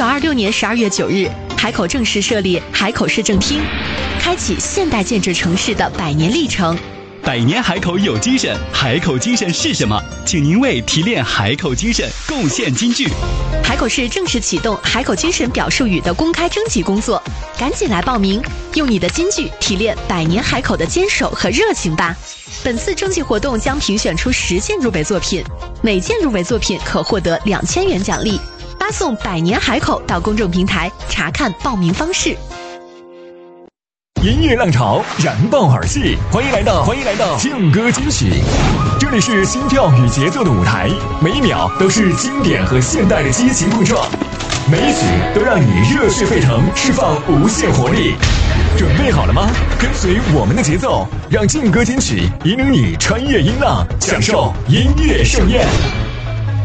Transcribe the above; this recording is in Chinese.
1926年12月9日，海口正式设立海口市政厅，开启现代建制城市的100年历程。 百年海口有精神，海口精神是什么？请您为提炼海口精神贡献金句。 海口市正式启动海口精神表述语的公开征集工作，赶紧来报名，用你的金句提炼100年海口的坚守和热情吧。本次征集活动将评选出10件入围作品，每件入围作品可获得2000元奖励。发送100年海口到公众平台查看报名方式。 音乐浪潮燃爆耳际，欢迎来到劲歌金曲，这里是心跳与节奏的舞台，每一秒都是经典和现代的激情碰撞，每一曲都让你热血沸腾，释放无限活力。准备好了吗？跟随我们的节奏，让劲歌金曲引领你穿越音浪，享受音乐盛宴。